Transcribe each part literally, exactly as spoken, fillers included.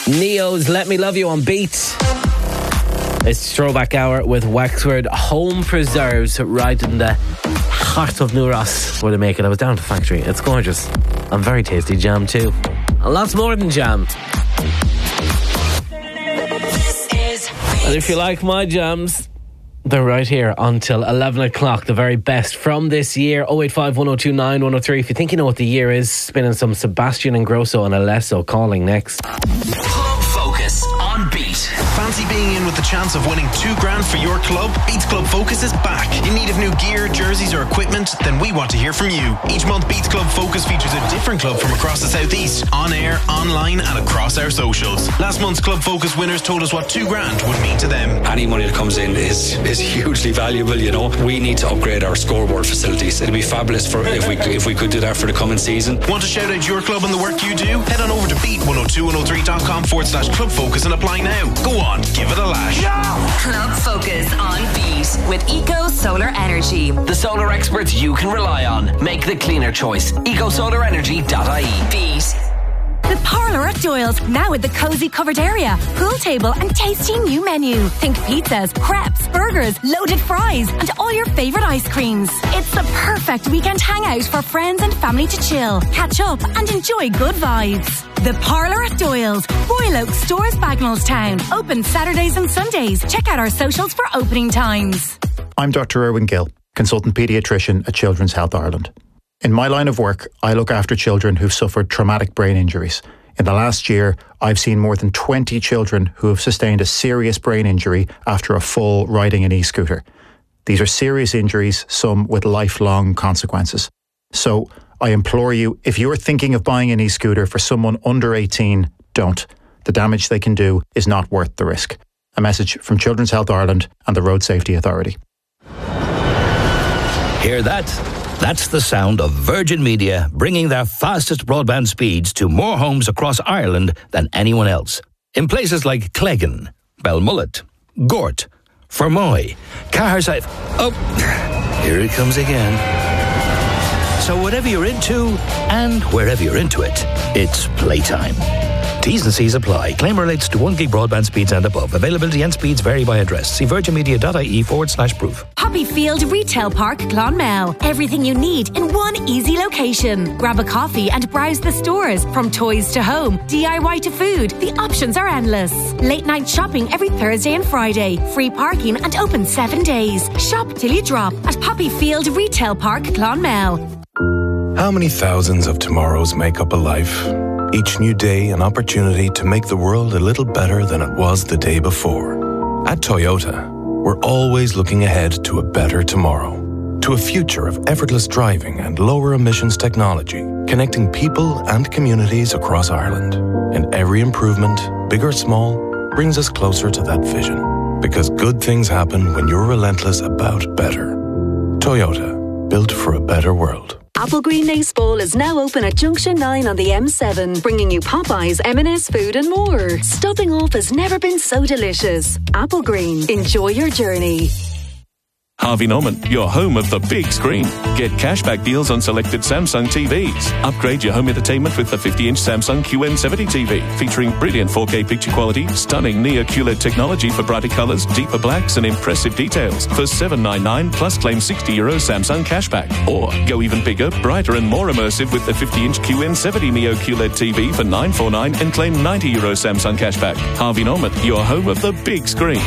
Neo's Let Me Love You on Beat. It's Throwback Hour with Wexford Home Preserves right in the heart of New Ross where they make it. I was down at the factory. It's gorgeous. And very tasty jam too. And lots more than jam. And if you like my jams, they're right here until eleven o'clock. The very best from this year. oh eight five, one oh two, nine one oh three. If you think you know what the year is, spinning some Sebastian Ingrosso and Alesso. Calling next. Club Focus on Beat. Fancy being in with the chance of winning two grand for your club? Beats Club Focus is back. In need of new gear, jerseys or equipment? Then we want to hear from you. Each month Beats Club Focus features a different club from across the southeast, on air, online and across our socials. Last month's Club Focus winners told us what two grand would mean to them. Any money that comes in is, is hugely valuable, you know. We need to upgrade our scoreboard facilities. It'd be fabulous for if we if we could do that for the coming season. Want to shout out your club and the work you do? Head on over to beat one oh two one oh three dot com forward slash club focus and apply now. Go on, give it a lash. Club Focus on Beat with Eco Solar Energy. The solar experts you can rely on. Make the cleaner choice. eco solar energy dot I E. Beat. The Parlour at Doyle's, now with the cosy covered area, pool table and tasty new menu. Think pizzas, crepes, burgers, loaded fries and all your favourite ice creams. It's the perfect weekend hangout for friends and family to chill, catch up and enjoy good vibes. The Parlour at Doyle's, Royal Oak Stores, Bagnallstown. Open Saturdays and Sundays. Check out our socials for opening times. I'm Doctor Erwin Gill, consultant paediatrician at Children's Health Ireland. In my line of work, I look after children who've suffered traumatic brain injuries. In the last year, I've seen more than twenty children who have sustained a serious brain injury after a fall riding an e-scooter. These are serious injuries, some with lifelong consequences. So, I implore you, if you're thinking of buying an e-scooter for someone under eighteen, don't. The damage they can do is not worth the risk. A message from Children's Health Ireland and the Road Safety Authority. Hear that? That's the sound of Virgin Media bringing their fastest broadband speeds to more homes across Ireland than anyone else. In places like Cleggan, Belmullet, Gort, Fermoy, Caherside... Oh, here it comes again. So whatever you're into, and wherever you're into it, it's playtime. T's and C's apply. Claim relates to one gig broadband speeds and above. Availability and speeds vary by address. See virginmedia.ie forward slash proof. Poppyfield Retail Park, Clonmel. Everything you need in one easy location. Grab a coffee and browse the stores. From toys to home, D I Y to food. The options are endless. Late night shopping every Thursday and Friday. Free parking and open seven days. Shop till you drop at Poppyfield Retail Park, Clonmel. How many thousands of tomorrows make up a life? Each new day an opportunity to make the world a little better than it was the day before. At Toyota, we're always looking ahead to a better tomorrow, to a future of effortless driving and lower emissions technology, connecting people and communities across Ireland. And every improvement, big or small, brings us closer to that vision. Because good things happen when you're relentless about better. Toyota, built for a better world. Applegreen Nace Bowl is now open at Junction nine on the M seven, bringing you Popeyes, M and S food and more. Stopping off has never been so delicious. Applegreen, enjoy your journey. Harvey Norman, your home of the big screen. Get cashback deals on selected Samsung T Vs. Upgrade your home entertainment with the fifty inch Samsung Q N seventy T V, featuring brilliant four K picture quality, stunning Neo-Q L E D technology for brighter colours, deeper blacks and impressive details for seven ninety-nine plus claim sixty euro Samsung cashback. Or go even bigger, brighter and more immersive with the fifty inch Q N seventy Neo-Q L E D T V for nine forty-nine and claim ninety euro Samsung cashback. Harvey Norman, your home of the big screen.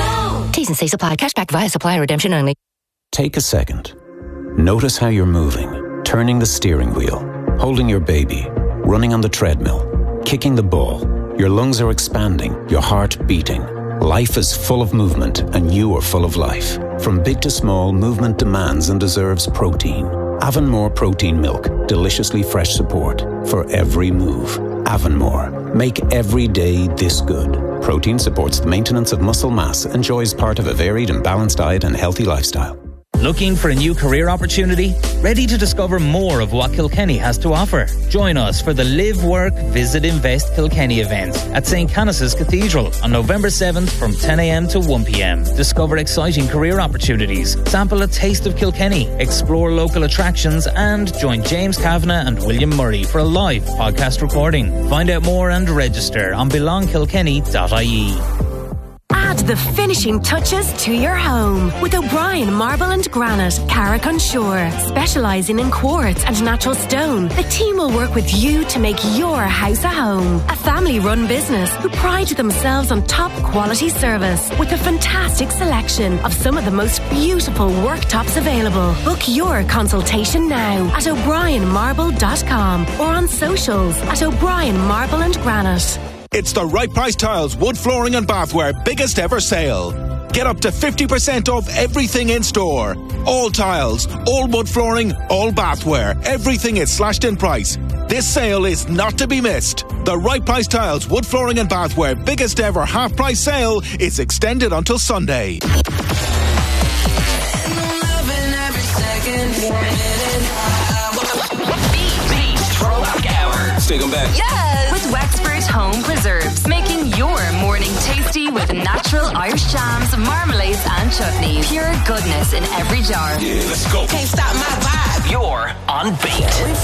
T's and C's apply. Cashback via supplier redemption only. Take a second. Notice how you're moving, turning the steering wheel, holding your baby, running on the treadmill, kicking the ball. Your lungs are expanding, your heart beating. Life is full of movement, and you are full of life. From big to small, movement demands and deserves protein. Avonmore Protein Milk, deliciously fresh support for every move. Avonmore, make every day this good. Protein supports the maintenance of muscle mass and joy is part of a varied and balanced diet and healthy lifestyle. Looking for a new career opportunity? Ready to discover more of what Kilkenny has to offer? Join us for the Live, Work, Visit, Invest Kilkenny event at Saint Canice's Cathedral on November seventh from ten a m to one p m. Discover exciting career opportunities, sample a taste of Kilkenny, explore local attractions and join James Kavanagh and William Murray for a live podcast recording. Find out more and register on belong kilkenny dot I E. Add the finishing touches to your home with O'Brien Marble and Granite, Carrick on Shore. Specialising in quartz and natural stone, the team will work with you to make your house a home. A family-run business who pride themselves on top quality service with a fantastic selection of some of the most beautiful worktops available. Book your consultation now at o'brien marble dot com or on socials at O'Brien Marble and Granite. It's the Right Price Tiles Wood Flooring and Bathware biggest ever sale. Get up to fifty percent off everything in store. All tiles, all wood flooring, all bathware. Everything is slashed in price. This sale is not to be missed. The Right Price Tiles Wood Flooring and Bathware biggest ever half price sale is extended until Sunday. Take them back. Yes! With Wexford Home Preserves, making your morning tasty with natural Irish jams, marmalades and chutneys. Pure goodness in every jar. Yeah, let's go. Can't stop my vibe. You're on Beat.